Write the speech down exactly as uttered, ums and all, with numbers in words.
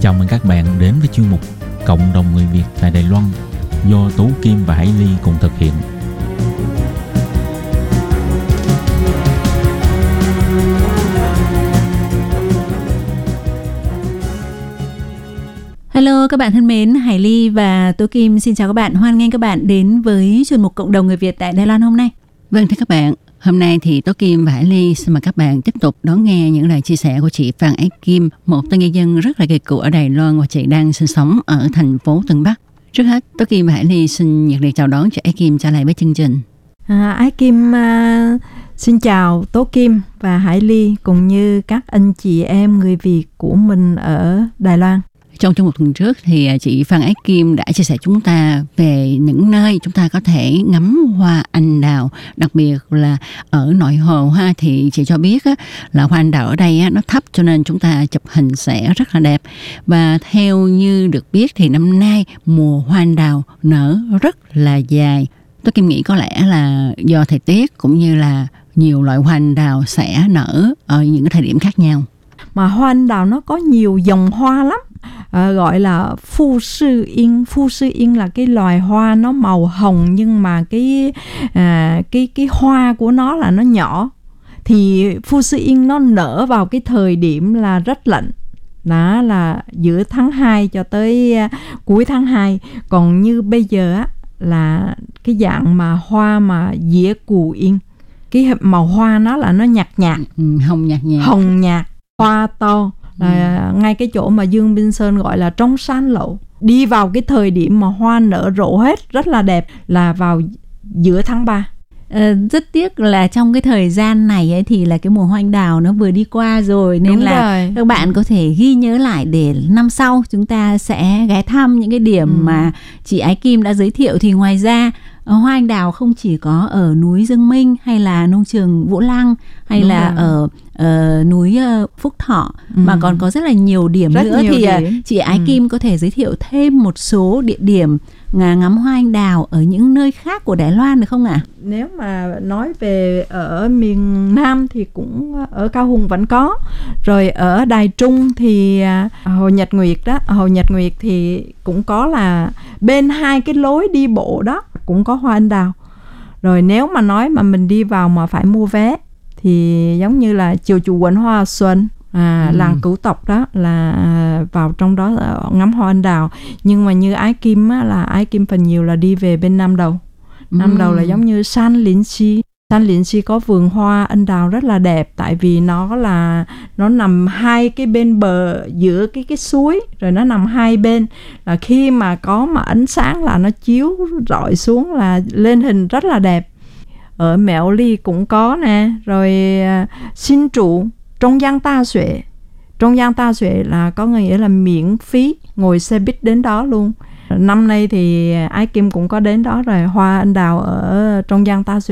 Chào mừng các bạn đến với chuyên mục Cộng đồng người Việt tại Đài Loan do Tú Kim và Hải Ly cùng thực hiện. Hello các bạn thân mến, Hải Ly và Tú Kim xin chào các bạn. Hoan nghênh các bạn đến với chuyên mục Cộng đồng người Việt tại Đài Loan hôm nay. Vâng thưa các bạn, hôm nay thì Tố Kim và Hải Ly xin mời các bạn tiếp tục đón nghe những lời chia sẻ của chị Phan Ái Kim, một tân nhân dân rất là kỳ cựu ở Đài Loan và chị đang sinh sống ở thành phố Tân Bắc. Trước hết, Tố Kim và Hải Ly xin nhiệt liệt chào đón chị Ái Kim trở lại với chương trình. À, Ái Kim uh, xin chào Tố Kim và Hải Ly cùng như các anh chị em người Việt của mình ở Đài Loan. Trong trong một tuần trước thì chị Phan Ái Kim đã chia sẻ chúng ta về những nơi chúng ta có thể ngắm hoa anh đào, đặc biệt là ở nội hồ ha, thì chị cho biết á, là hoa anh đào ở đây á, nó thấp cho nên chúng ta chụp hình sẽ rất là đẹp. Và theo như được biết thì năm nay mùa hoa anh đào nở rất là dài. Tôi Kim nghĩ có lẽ là do thời tiết cũng như là nhiều loại hoa anh đào sẽ nở ở những cái thời điểm khác nhau. Mà hoa anh đào nó có nhiều dòng hoa lắm. À, gọi là phu sư yên. Phu sư yên là cái loài hoa nó màu hồng nhưng mà cái à, cái cái hoa của nó là nó nhỏ. Thì phu sư yên nó nở vào cái thời điểm là rất lạnh. Đó là giữa tháng hai cho tới uh, cuối tháng hai. Còn như bây giờ á là cái dạng mà hoa mà dĩa cù yên. Cái màu hoa nó là nó nhạt nhạt, ừ, hồng nhạt nhạt, hồng nhạt, hoa to. Là ngay cái chỗ mà Dương Binh Sơn gọi là trong san lậu. Đi vào cái thời điểm mà hoa nở rộ hết rất là đẹp là vào giữa tháng ba. À, rất tiếc là trong cái thời gian này ấy, thì là cái mùa hoa anh đào nó vừa đi qua rồi, nên Đúng là rồi. các bạn có thể ghi nhớ lại để năm sau chúng ta sẽ ghé thăm những cái điểm ừ. mà chị Ái Kim đã giới thiệu. Thì ngoài ra hoa anh đào không chỉ có ở núi Dương Minh hay là nông trường Vũ Lăng hay Đúng là rồi. ở uh, núi uh, Phúc Thọ ừ. mà còn có rất là nhiều điểm rất nữa. Nhiều thì điểm. Uh, chị Ái ừ. Kim có thể giới thiệu thêm một số địa điểm ngắm hoa anh đào ở những nơi khác của Đài Loan được không ạ? À? Nếu mà nói về ở miền Nam thì cũng ở Cao Hùng vẫn có. Rồi ở Đài Trung thì Hồ Nhật Nguyệt đó, Hồ Nhật Nguyệt thì cũng có, là bên hai cái lối đi bộ đó cũng có hoa anh đào. Rồi nếu mà nói mà mình đi vào mà phải mua vé thì giống như là Chiều Chủ Quận Hoa Xuân, À, ừ. làng cửu tộc đó là vào trong đó ngắm hoa anh đào. Nhưng mà như Ái Kim á, là Ái Kim phần nhiều là đi về bên Nam Đầu. Nam ừ. Đầu là giống như San Lĩnh Si. San Lĩnh Si có vườn hoa anh đào rất là đẹp, tại vì nó là nó nằm hai cái bên bờ giữa cái cái suối, rồi nó nằm hai bên, là khi mà có mà ánh sáng là nó chiếu rọi xuống là lên hình rất là đẹp. Ở Mẹo Ly cũng có nè, rồi uh, Xin Trụ Trung Giang Ta Xuệ. Trung Giang Ta Xuệ là có nghĩa là miễn phí, ngồi xe buýt đến đó luôn. Năm nay thì Ái Kim cũng có đến đó rồi, hoa anh đào ở Trung Giang Ta Xuệ